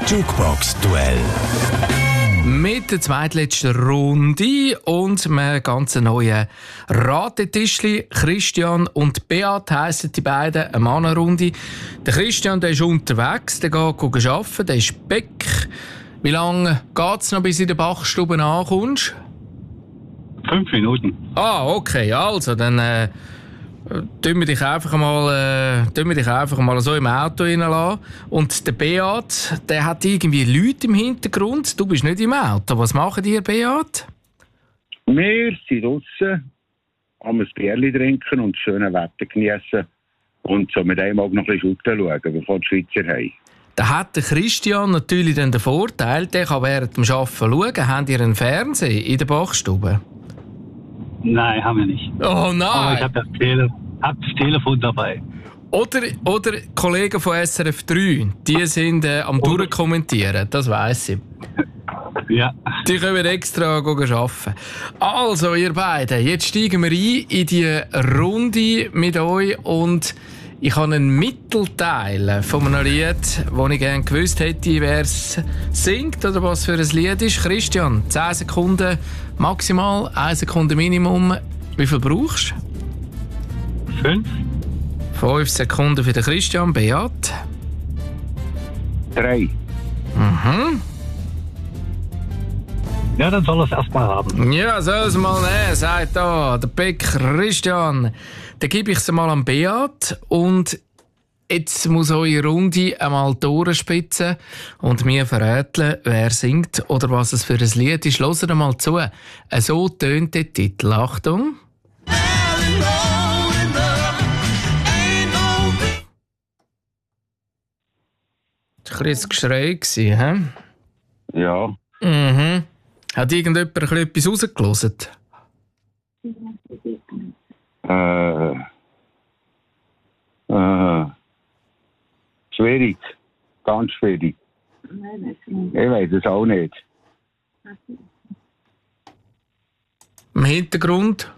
Jukebox-Duell. Mit der zweitletzten Runde und einem ganz neuen Ratetischli. Christian und Beat heissen die beiden, eine Mannenrunde. Der Christian, der ist unterwegs, der geht arbeiten, der ist Beck. Wie lange geht es noch, bis du in der Bachstube ankommst? 5 Minuten. Ah, okay, also dann tun wir dich einfach mal so im Auto reinlassen. Und der Beat, der hat irgendwie Leute im Hintergrund. Du bist nicht im Auto. Was machen die, Beat? Wir sind draussen, haben ein Bierchen trinken und das schöne Wetter genießen. Und so mit einem Auge noch ein bisschen schauen, bevor die Schweizer haben. Da hat der Christian natürlich dann den Vorteil, der kann während dem Arbeiten schauen. Habt ihr einen Fernseher in der Bachstube? Nein, haben wir nicht. Oh nein! Aber ich habe das Telefon dabei. Oder Kollegen von SRF 3, die sind am Durchkommentieren, das weiss ich. Ja. Die können extra arbeiten. Also, ihr beiden, jetzt steigen wir ein in die Runde mit euch und ich habe einen Mittelteil von einem Lied, wo ich gerne gewusst hätte, wer es singt oder was für ein Lied ist. Christian, 10 Sekunden maximal, 1 Sekunde Minimum. Wie viel brauchst du? 5. 5 Sekunden für den Christian. Beat? 3. Mhm. Ja, dann soll er es erstmal haben. Ja, soll es mal nehmen, sagt da der Beck Christian. Dann gebe ich es mal an Beat und jetzt muss eure Runde einmal durchspitzen und mir verraten, wer singt oder was es für ein Lied ist. Hört mal zu. So tönt der Titel. Achtung. Das war ein bisschen Geschrei, hä? Ja. Mhm. Hat irgendjemand etwas rausgelassen? Schwierig. Ganz schwierig. Ich weiß es auch nicht. Im Hintergrund?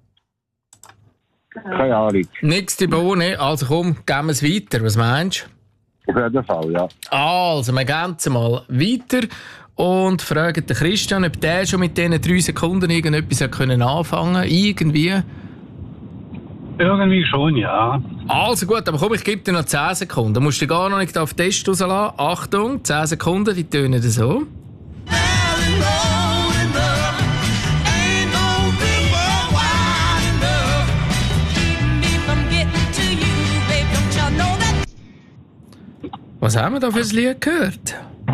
Keine Ahnung. Nichts die Bohne. Also komm, gehen wir es weiter. Was meinst Auf jeden Fall, ja. du? Also, wir gehen es mal weiter und fragen den Christian, ob der schon mit diesen 3 Sekunden irgendetwas anfangen konnte. Irgendwie. Irgendwie schon, ja. Also gut, aber komm, ich gebe dir noch 10 Sekunden. Du musst dich gar noch nicht auf den Test rauslassen. Achtung, 10 Sekunden, die tönen so. Was haben wir da für ein Lied gehört?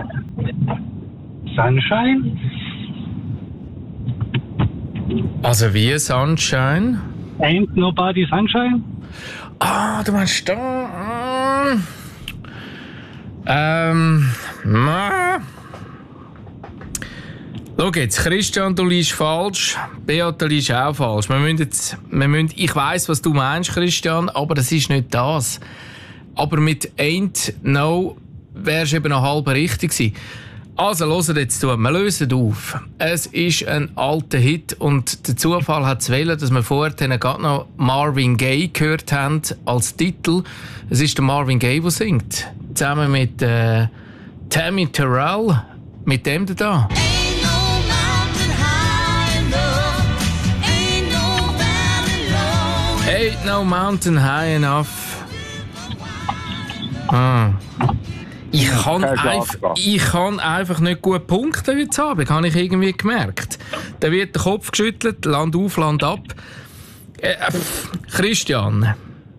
Sunshine? Also wie Sunshine? Ain't Nobody Sunshine? Ah, du meinst da. Schau jetzt, Christian, du liegst falsch. Beat, du liegst auch falsch. Ich weiss, was du meinst, Christian, aber das ist nicht das. Aber mit Ain't No wärst du eben noch halb richtig gewesen. Also, hört jetzt zu. Wir lösen auf. Es ist ein alter Hit und der Zufall hat es wollen, dass wir vorher gerade noch Marvin Gaye gehört haben als Titel. Es ist der Marvin Gaye, der singt. Zusammen mit Tammy Terrell. Mit dem da. Ain't no mountain high enough. Ich kann einfach nicht gut punkten heute Abend, habe ich irgendwie gemerkt. Da wird der Kopf geschüttelt, Land auf, Land ab. Christian,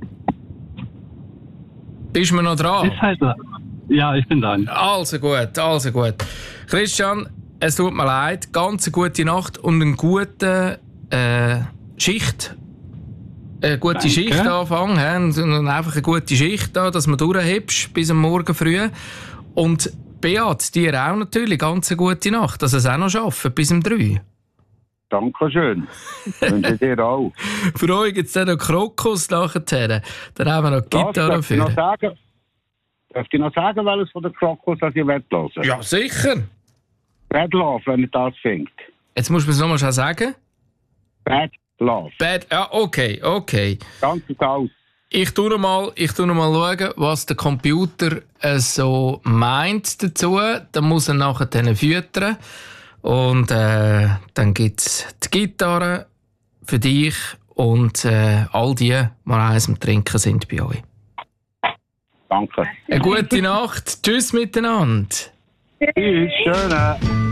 bist du noch dran? Ja, ich bin dran. Also gut. Christian, es tut mir leid, ganz eine gute Nacht und eine gute Schicht. Eine gute Schicht anfangen, und einfach eine gute Schicht da, dass du durchhebst bis am Morgen früh. Und Beat, dir auch natürlich ganz eine gute Nacht, dass du es auch noch schaffen bis um 3. Dankeschön. Wünsche dir auch. Für euch gibt es dann noch Krokus nachher. Dann haben wir noch die Gitarre für. Darf ich noch sagen, welches von den Krokus ich hören will? Ja, sicher. Bad Love, wenn ihr das findet. Jetzt musst du es nochmal sagen. Bad Love. Okay. Ganz aus. Ich tu noch mal schauen, was der Computer so meint dazu. Dann muss er nachher dann füttern. Und dann gibt es die Gitarre für dich und all die, die eins am Trinken sind bei euch. Danke. Eine gute Nacht. Tschüss miteinander. Tschüss, schön.